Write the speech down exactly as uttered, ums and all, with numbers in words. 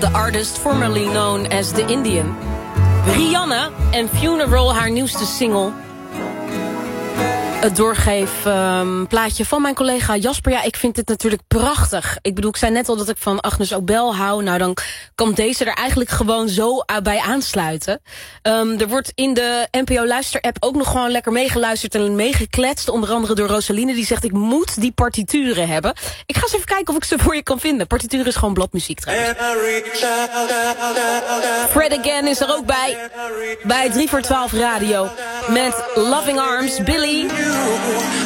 The artist formerly known as The Indian. Rihanna en Funeral, haar nieuwste single. Het doorgeef um, plaatje van mijn collega Jasper. Ja, ik vind dit natuurlijk prachtig. Ik bedoel, ik zei net al dat ik van Agnes Obel hou. Nou, dan kan deze er eigenlijk gewoon zo bij aansluiten. Um, er wordt in de N P O Luister-app ook nog gewoon lekker meegeluisterd en meegekletst. Onder andere door Rosaline, die zegt ik moet die partituren hebben. Ik ga eens even kijken of ik ze voor je kan vinden. Partituren is gewoon bladmuziek trouwens. Fred Again is er ook bij. Bij drie voor twaalf radio. Met Loving Arms, Billy.